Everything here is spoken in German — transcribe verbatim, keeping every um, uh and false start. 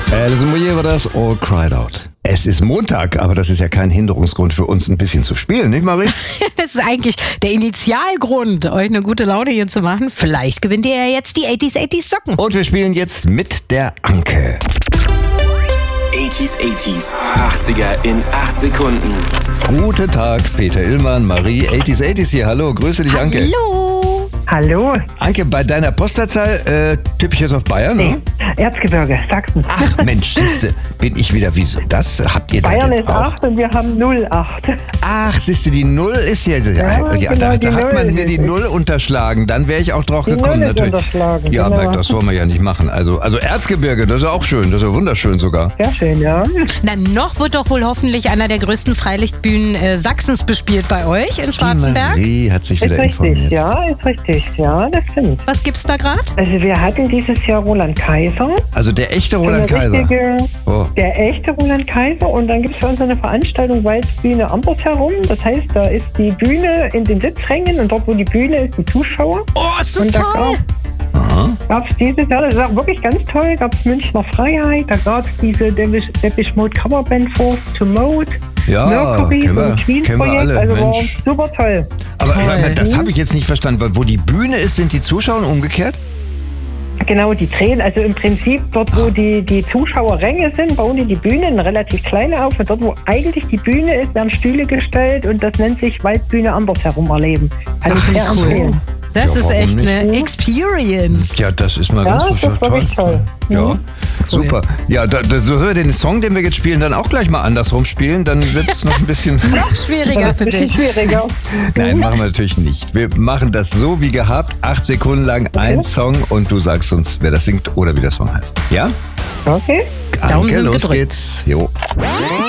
Alison Moyet war das, All Cried Out. Es ist Montag, aber das ist ja kein Hinderungsgrund für uns, ein bisschen zu spielen, nicht Marie? Das ist eigentlich der Initialgrund, euch eine gute Laune hier zu machen. Vielleicht gewinnt ihr ja jetzt die achtziger achtziger Socken. Und wir spielen jetzt mit der Anke. achtziger achtziger, achtziger in acht Sekunden. Guten Tag, Peter Illmann, Marie, achtziger achtziger hier. Hallo, grüße dich, Anke. Hallo. Hallo. Anke, bei deiner Postleitzahl äh, tippe ich jetzt auf Bayern, Nee. oder? Erzgebirge, Sachsen. Ach Mensch, siehste, bin ich wieder, wieso? Das habt ihr da Bayern denn ist auch? acht und wir haben null acht. Ach, siehste, die Null ist ja, ja, ja, Ja, da, genau, da die hat man Null mir die ist es. Null unterschlagen, dann wäre ich auch drauf Die gekommen. Null ist natürlich. unterschlagen, Ja, genau. aber das wollen wir ja nicht machen. Also, also Erzgebirge, das ist ja auch schön, das ist ja wunderschön sogar. Sehr schön, ja. Na, noch wird doch wohl hoffentlich einer der größten Freilichtbühnen äh, Sachsens bespielt bei euch in Schwarzenberg. Die Marie hat sich Ist wieder richtig, informiert. ja, ist richtig. Ja, das stimmt. Was gibt's da gerade? Also wir hatten dieses Jahr Roland Kaiser. Also der echte Roland So eine Kaiser. richtige- Oh. Der echte Roland Kaiser. Und dann gibt es für uns eine Veranstaltung Waldbühne Ambers herum. Das heißt, da ist die Bühne in den Sitzrängen und dort, wo die Bühne ist, die Zuschauer. Oh, ist das Und da toll! gab es dieses Jahr, das ist auch wirklich ganz toll, gab es Münchner Freiheit, da gab es diese Depeche Depeche Mode Coverband Force to Mode, Ja, Mercury, kennen so wir- ein kennen wir Queen-Projekt, alle, also war Mensch. super toll. Aber Toll. sag mal, das habe ich jetzt nicht verstanden. weil Wo die Bühne ist, sind die Zuschauer und umgekehrt? Genau, die drehen, also im Prinzip dort, wo die, die Zuschauerränge sind, bauen die die Bühne, eine relativ kleine auf. Und dort, wo eigentlich die Bühne ist, werden Stühle gestellt und das nennt sich Waldbühne Ambers herum erleben. Kann ich sehr cool. empfehlen. Das Ja, ist warum echt nicht? eine Experience. Ja, das ist mal Ja, ganz das ist wirklich toll. Ja, Mhm. super. Ja, da, da, so hören wir den Song, den wir jetzt spielen, dann auch gleich mal andersrum spielen. Dann wird es noch ein bisschen... Noch schwieriger für Das ist dich. schwieriger. Nein, machen wir natürlich nicht. Wir machen das so wie gehabt. Acht Sekunden lang ein Song und du sagst uns, wer das singt oder wie der Song heißt. Ja? Okay. Daumen Anke, sind los gedrückt. geht's. Jo.